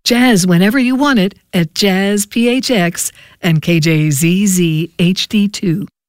Jazz whenever you want it at Jazz PHX and KJZZ HD2.